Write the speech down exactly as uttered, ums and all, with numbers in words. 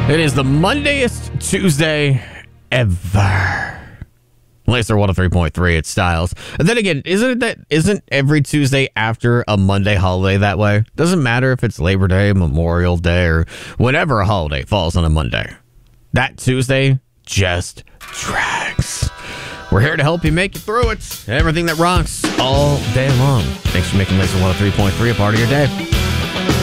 It is the Mondayest Tuesday ever. Laser one oh three point three, it's Styles. And then again, isn't it that isn't every Tuesday after a Monday holiday that way? Doesn't matter if it's Labor Day, Memorial Day, or whenever a holiday falls on a Monday. That Tuesday just drags. We're here to help you make it through it. Everything that rocks all day long. Thanks for making Laser one oh three point three a part of your day.